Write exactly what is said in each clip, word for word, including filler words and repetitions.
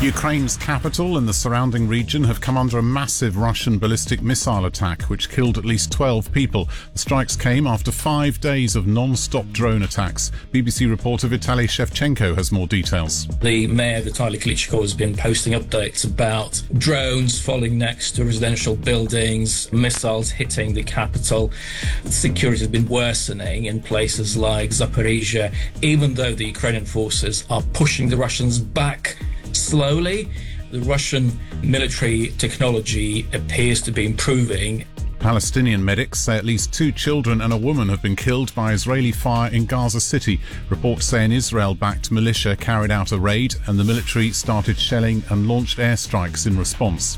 Ukraine's capital and the surrounding region have come under a massive Russian ballistic missile attack, which killed at least twelve people. The strikes came after five days of non-stop drone attacks. B B C reporter Vitaly Shevchenko has more details. The mayor, Vitaly Klitschko, has been posting updates about drones falling next to residential buildings, missiles hitting the capital. Security has been worsening in places like Zaporizhia, even though the Ukrainian forces are pushing the Russians back slowly. The Russian military technology appears to be improving. Palestinian medics say at least two children and a woman have been killed by Israeli fire in Gaza City. Reports say an Israel-backed militia carried out a raid and the military started shelling and launched airstrikes in response.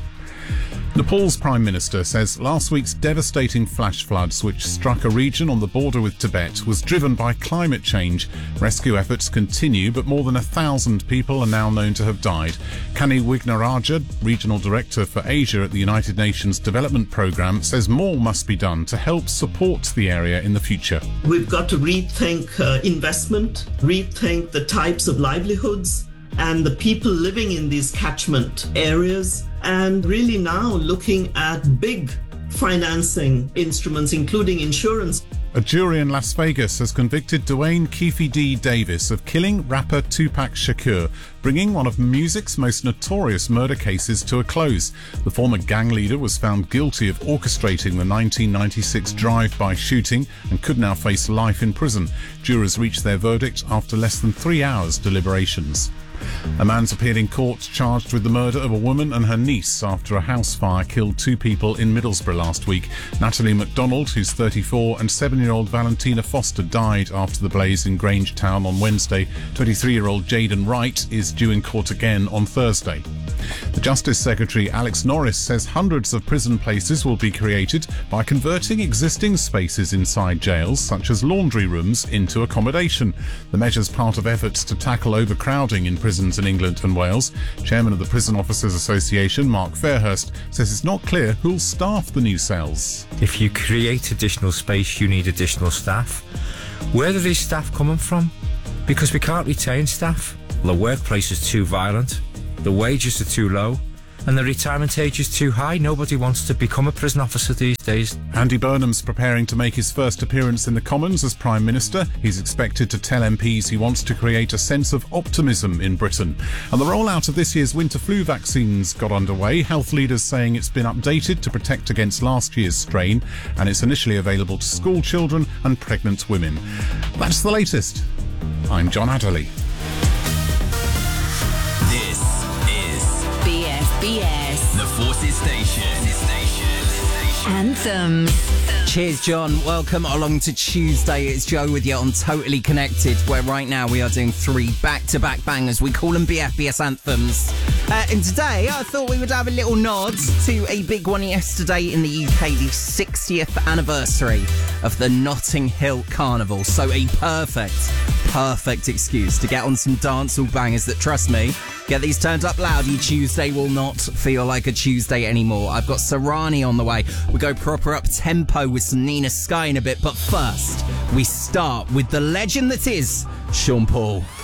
Nepal's Prime Minister says last week's devastating flash floods, which struck a region on the border with Tibet, was driven by climate change. Rescue efforts continue, but more than a thousand people are now known to have died. Kani Wignaraja, Regional Director for Asia at the United Nations Development Programme, says more must be done to help support the area in the future. We've got to rethink uh, investment, rethink the types of livelihoods and the people living in these catchment areas, and really now looking at big financing instruments, including insurance. A jury in Las Vegas has convicted Dwayne Keefe D. Davis of killing rapper Tupac Shakur, bringing one of music's most notorious murder cases to a close. The former gang leader was found guilty of orchestrating the nineteen ninety-six drive-by shooting and could now face life in prison. Jurors reached their verdict after less than three hours deliberations. A man's appeared in court charged with the murder of a woman and her niece after a house fire killed two people in Middlesbrough last week. Natalie MacDonald, who's thirty-four, and seven-year-old Valentina Foster died after the blaze in Grangetown on Wednesday. twenty-three-year-old Jaden Wright is due in court again on Thursday. The Justice Secretary Alex Norris says hundreds of prison places will be created by converting existing spaces inside jails, such as laundry rooms, into accommodation. The measure's part of efforts to tackle overcrowding in prisons in England and Wales. Chairman of the Prison Officers Association, Mark Fairhurst, says it's not clear who'll staff the new cells. If you create additional space, you need additional staff. Where are these staff coming from? Because we can't retain staff. The workplace is too violent, the wages are too low, and the retirement age is too high. Nobody wants to become a prison officer these days. Andy Burnham's preparing to make his first appearance in the Commons as Prime Minister. He's expected to tell M Ps he wants to create a sense of optimism in Britain. And the rollout of this year's winter flu vaccines got underway. Health leaders saying it's been updated to protect against last year's strain, and it's initially available to school children and pregnant women. That's the latest. I'm John Adderley. This is B F B S, the Forces Station. Anthems. Cheers, John. Welcome along to Tuesday. It's Joe with you on Totally Connected, where right now we are doing three back-to-back bangers. We call them B F B S anthems. Uh, and today I thought we would have a little nod to a big one yesterday in the U K, the sixtieth anniversary of the Notting Hill Carnival. So a perfect, perfect excuse to get on some dancehall bangers that, trust me, get these turned up loud. Your Tuesday will not feel like a Tuesday anymore. I've got Sarani on the way. We go proper up-tempo with some Nina Sky in a bit. But first, we start with the legend that is Sean Paul.